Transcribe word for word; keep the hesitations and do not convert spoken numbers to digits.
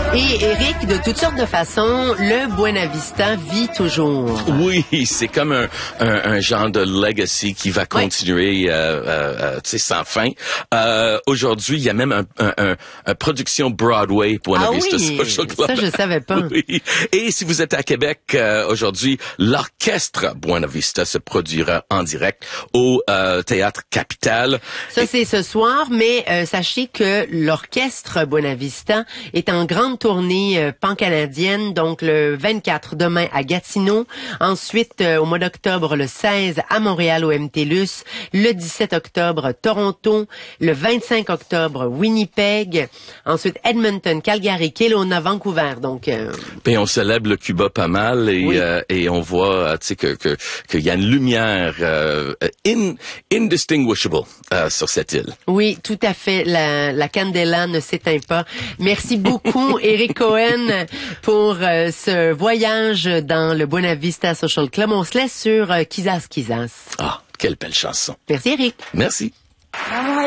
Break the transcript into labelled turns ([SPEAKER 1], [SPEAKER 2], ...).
[SPEAKER 1] Et Éric, de toutes sortes de façons, le Buena Vista vit toujours.
[SPEAKER 2] Oui, c'est comme un, un, un genre de legacy qui va continuer oui. euh, euh, tu sais, sans fin. Euh, aujourd'hui, il y a même un, un, un, un production Broadway Buena
[SPEAKER 1] ah
[SPEAKER 2] Vista
[SPEAKER 1] oui,
[SPEAKER 2] Social Club.
[SPEAKER 1] Ça, je savais pas.
[SPEAKER 2] Oui. Et si vous êtes à Québec euh, aujourd'hui, l'orchestre Buena Vista se produira en direct au euh, Théâtre Capitale.
[SPEAKER 1] Ça,
[SPEAKER 2] Et...
[SPEAKER 1] c'est ce soir, mais euh, sachez que l'orchestre Buena Vista est en grande tournée euh, pan-canadienne, donc le vingt-quatre demain à Gatineau, ensuite euh, au mois d'octobre le seize à Montréal au M T L U S, le dix-sept octobre Toronto, le vingt-cinq octobre Winnipeg, ensuite Edmonton, Calgary, Kelowna, Vancouver. Donc, euh...
[SPEAKER 2] et on célèbre le Cuba pas mal et
[SPEAKER 1] oui.
[SPEAKER 2] euh, et on voit tu sais que que qu'il y a une lumière euh, in, indistinguishable euh, sur cette île.
[SPEAKER 1] Oui, tout à fait. La, la candela ne s'éteint pas. Merci beaucoup, Éric Cohen, pour euh, ce voyage dans le Buena Vista Social Club. On se laisse sur euh, Kizas Kizas.
[SPEAKER 2] Ah, quelle belle chanson.
[SPEAKER 1] Merci, Éric.
[SPEAKER 2] Merci.